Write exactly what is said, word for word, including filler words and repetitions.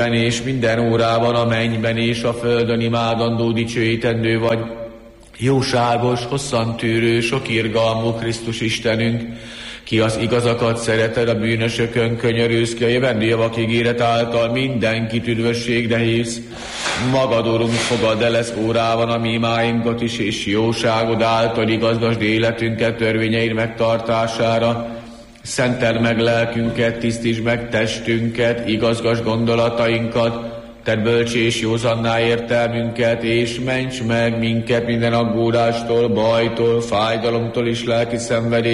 időben és minden órában a mennyben és a földön imádandó dicsőítendő vagy. Jóságos, hosszantűrő, sok irgalmú Krisztus Istenünk, ki az igazakat szereted, a bűnösökön könyörülsz, ki a jövendő javak ígéret által mindenkit üdvösségre hívsz. Magad, Urunk, fogad el ez órában a mi imáinkat is, és jóságod által igazgasd életünket törvényeid megtartására. Szenteld meg lelkünket, tisztítsd meg testünket, igazgasd gondolatainkat, tedd bölcs és józanná értelmünket, és ments meg minket minden aggódástól, bajtól, fájdalomtól és lelki szenvedéstől,